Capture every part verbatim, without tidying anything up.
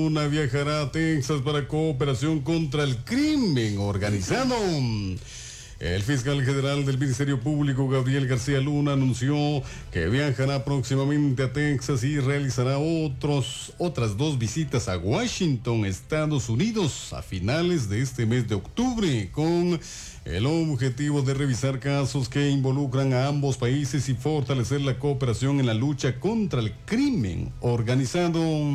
Luna viajará a Texas para cooperación contra el crimen organizado. El fiscal general del Ministerio Público, Gabriel García Luna, anunció que viajará próximamente a Texas y realizará otros, otras dos visitas a Washington, Estados Unidos, a finales de este mes de octubre, con el objetivo de revisar casos que involucran a ambos países y fortalecer la cooperación en la lucha contra el crimen organizado.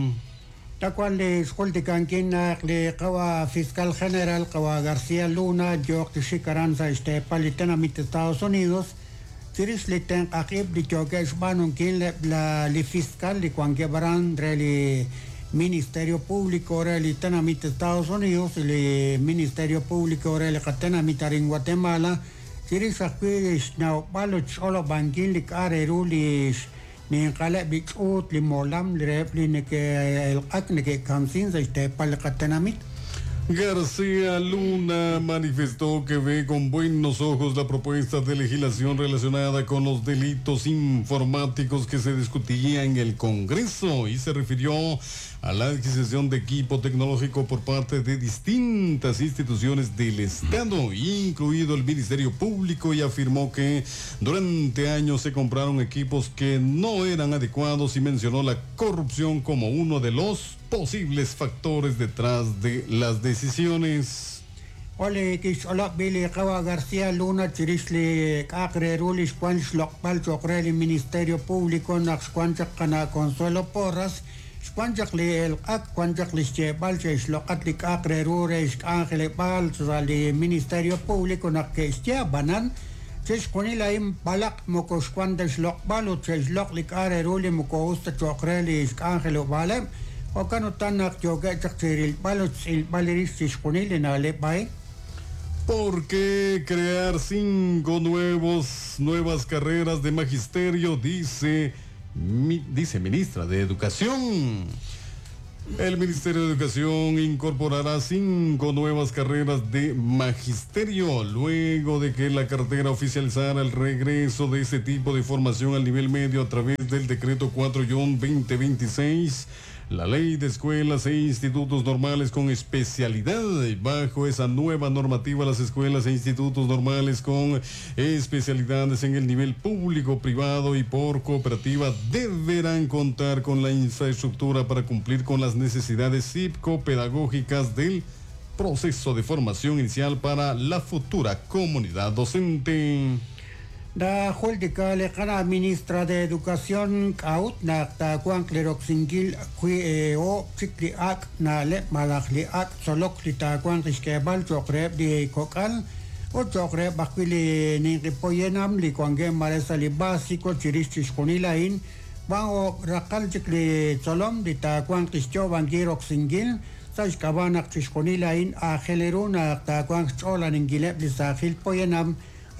Tacual de Skolticanquín, de Kawa Fiscal General, Kawa García Luna, York Shikaranza, este Palitenamit, Estados Unidos, Tiris Liten Akib, de Choques Banunkin, la Fiscal de Quanquebaran, del Ministerio Público, el Tenamit, Estados Unidos, el Ministerio Público, el Catenamit en Guatemala, Tiris Akib, Now Baloch, Olo Banquin, de Carerulis. Ni kala bichut li molam li rep li neke el ak neke kamsin sa este pal katanamit. García Luna manifestó que ve con buenos ojos la propuesta de legislación relacionada con los delitos informáticos que se discutía en el Congreso y se refirió a la adquisición de equipo tecnológico por parte de distintas instituciones del Estado, incluido el Ministerio Público, y afirmó que durante años se compraron equipos que no eran adecuados y mencionó la corrupción como uno de los posibles factores detrás de las decisiones. Ole kis ola bili Kawa García Luna chirisli kakre rulis kwanch lokpal chokreli Ministerio Público nax kwanchak kana Consuelo Porras kwanchak li el ak kwanchak li chebal ches lokat li kakre rures ángel bal sali Ministerio Público nak que estia banan ches konila im balak mokos kwandes lokbal ches lok li kakre ruli moko usta chokreli ángel bale o kano tanak yoga chakiril balos il baleris disponile na lepay. ¿Por qué crear cinco nuevos nuevas carreras de magisterio? Dice mi, dice ministra de Educación. El Ministerio de Educación incorporará cinco nuevas carreras de magisterio luego de que la cartera oficializara el regreso de ese tipo de formación al nivel medio a través del decreto cuatro guión veinte veintiséis. La ley de escuelas e institutos normales con especialidad. Bajo esa nueva normativa, las escuelas e institutos normales con especialidades en el nivel público, privado y por cooperativa deberán contar con la infraestructura para cumplir con las necesidades psicopedagógicas del proceso de formación inicial para la futura comunidad docente. Da Juldika le kana ministra de Educación kaut na ta kwang kleroxingil kui e o chikli ak na le malakli ak solok li ta kwang iskebal chokreb di kokal o chokreb bakwili ni ripoyenam li kwangem maresa li básico chiristis konilain ba o rakal chikli solom di ta kwang ischo bangiroxingil sa iskabanak chiskonilain a geleruna ta kwang chola ningileb li sahil poyenam.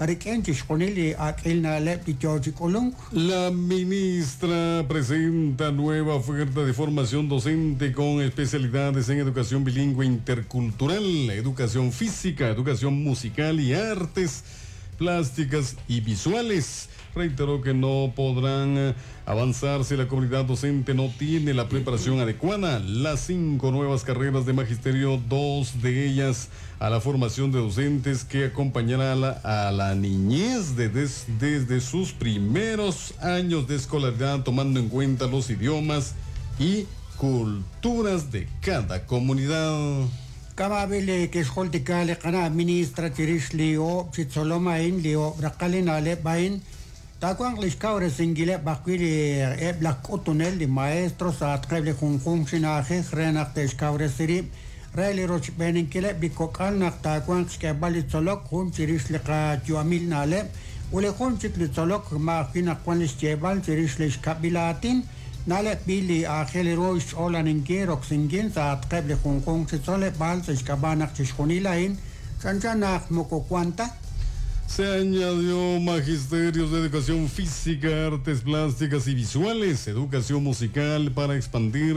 La ministra presenta nueva oferta de formación docente con especialidades en educación bilingüe intercultural, educación física, educación musical y artes plásticas y visuales. Reiteró que no podrán avanzar si la comunidad docente no tiene la preparación adecuada. Las cinco nuevas carreras de magisterio, dos de ellas a la formación de docentes que acompañará a la, a la niñez de des, desde sus primeros años de escolaridad, tomando en cuenta los idiomas y culturas de cada comunidad. Kamabile que es holtikale kana ministra tirisli o chitsolomain lio brakalinale bain takwang liskaure singile bakwili e black otonel de maestros a treble con funcionaje renak te skaure siri Rally roch beninkile bikokal nak takwang skebali tsolok hun tirisli ka juamil nale ule hun chikli tsolok ma kina kwanis jebal tirisli skabilatin nale bili akheli roish olaninki roxingin sa atqeble khunkhung tsole bal tskabanak tshkunilain sanchanak moko cuanta. Se añadió magisterios de educación física, artes plásticas y visuales, educación musical para expandir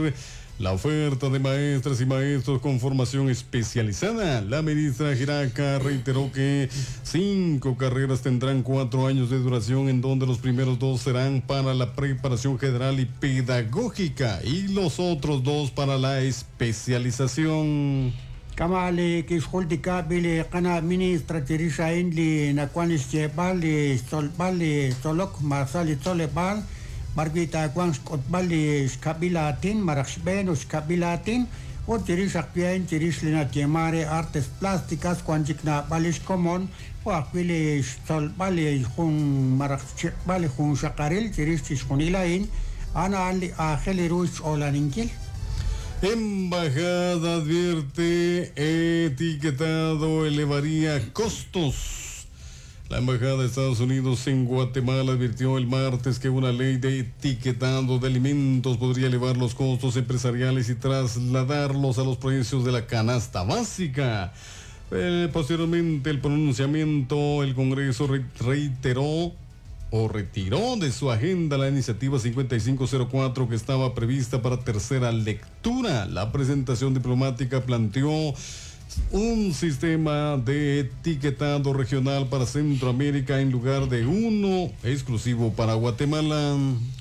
la oferta de maestras y maestros con formación especializada. La ministra Giraca reiteró que cinco carreras tendrán cuatro años de duración, en donde los primeros dos serán para la preparación general y pedagógica y los otros dos para la especialización. Kamali kiskultika bili kana ministra tirisha inli na kwanis bali sol bali solok masali sole bal barbita kwans kot bali skabilatin marakshbeno skabilatin o tirisha kien tirislina tiemare artes plásticas kwanjikna balish common o aquili sol bali hun maraksh bali hun shakaril tirish kunilain ana ali akheli ruch olaninkil. Embajada advierte, etiquetado elevaría costos. La Embajada de Estados Unidos en Guatemala advirtió el martes que una ley de etiquetado de alimentos podría elevar los costos empresariales y trasladarlos a los precios de la canasta básica. Eh, posteriormente, el pronunciamiento, el Congreso re- reiteró o retiró de su agenda la iniciativa cincuenta y cinco cero cuatro que estaba prevista para tercera lectura. La presentación diplomática planteó un sistema de etiquetado regional para Centroamérica en lugar de uno exclusivo para Guatemala.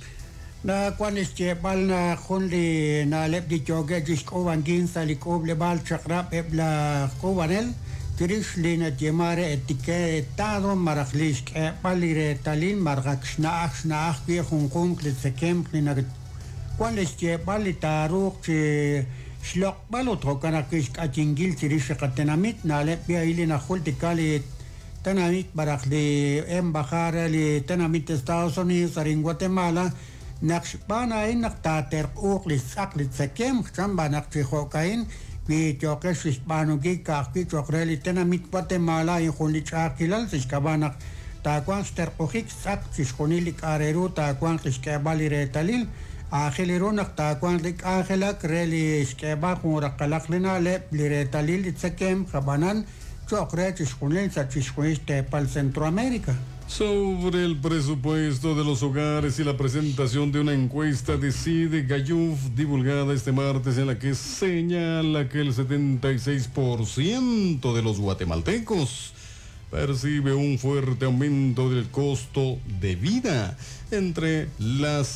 Na kwanis bal na khunli na lep di joge jisko wangin salikob le bal chakra ebla kovanel Tirisli na tiemare etiquetado maraklish ke balire talin margakshna akhna akhwi khunkum klitsekem klina kwanis bal taruk che shlok balot hokanakish kachingil tirish katenamit na lep ya ili na khultikali tanamit barakli embajada li tanamit Estados Unidos en Guatemala Nakshbana in naktater uklis saklit sekem chamba nakchihokain vi chokesh hispanuki kakpi chokreli tenamit Guatemala in khunlichakilal sishkabanak takwang sterkohik sak sishkonilik areru takwang iskebali retalil akhilirunak takwang lik akhilak reli iskeba kurakalak linale liretalil itsekem kabanan chokre chishkunil sa chishkuniste pal Centroamérica. Sobre el presupuesto de los hogares y la presentación de una encuesta de CIDE Gayuf divulgada este martes, en la que señala que el setenta y seis por ciento de los guatemaltecos percibe un fuerte aumento del costo de vida. Entre las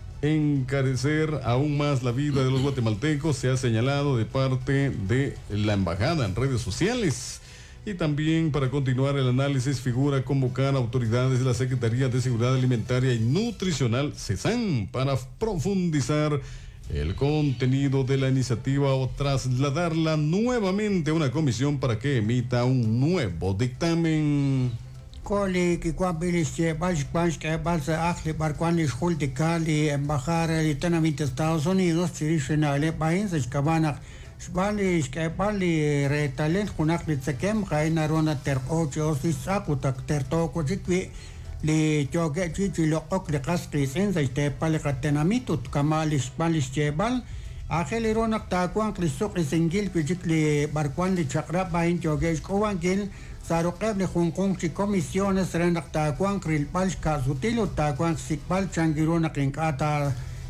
encarecer aún más la vida de los guatemaltecos se ha señalado de parte de la embajada en redes sociales. Y también, para continuar el análisis, figura convocar a autoridades de la Secretaría de Seguridad Alimentaria y Nutricional, CESAN, para profundizar el contenido de la iniciativa o trasladarla nuevamente a una comisión para que emita un nuevo dictamen. Koli ki kwabilis che bash bash ke balsa akhli barkwani khultikali embajada de Estados Unidos tirisionale país escabanak Bali iske bali retalen kunak litsekem kaina rona terko chosis akutak terto kojikwi li joge chichi lokok li kasri senza iste pali katenamitut kamalis balis chebal akheli ronak takwang lisok li singil kujik li barkwan li chakra bain joge iskowangil sarukeb li hunkong chi komisiones renak takwang kril pals kasutilo takwang sikbal changironak inkata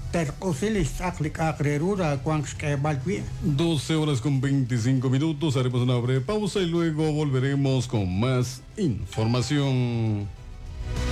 doce horas con veinticinco minutos, haremos una breve pausa y luego volveremos con más información.